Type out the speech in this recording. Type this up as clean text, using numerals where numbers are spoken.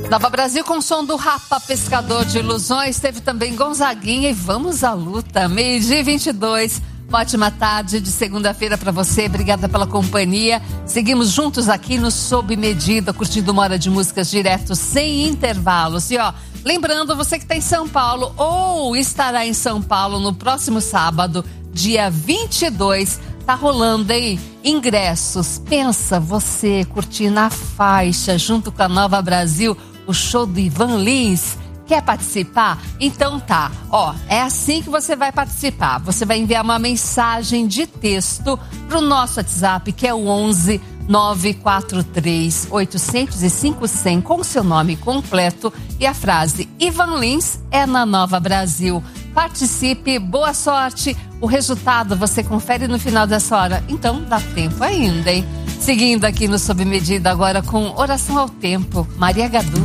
Nova Brasil com o som do Rapa, Pescador de Ilusões. Teve também Gonzaguinha e Vamos à Luta. 12h22. Ótima tarde de segunda-feira para você. Obrigada pela companhia. Seguimos juntos aqui no Sob Medida, curtindo uma hora de músicas direto, sem intervalos. E lembrando, você que está em São Paulo ou estará em São Paulo no próximo sábado, dia 22, tá rolando, hein? Ingressos. Pensa você curtir na faixa, junto com a Nova Brasil, o show do Ivan Lins. Quer participar? Então tá, é assim que você vai participar. Você vai enviar uma mensagem de texto pro nosso WhatsApp, que é o 11 943 805 100, com o seu nome completo e a frase Ivan Lins é na Nova Brasil. Participe, boa sorte. O resultado você confere no final dessa hora. Então dá tempo ainda, hein? Seguindo aqui no Sob Medida agora com Oração ao Tempo, Maria Gadu.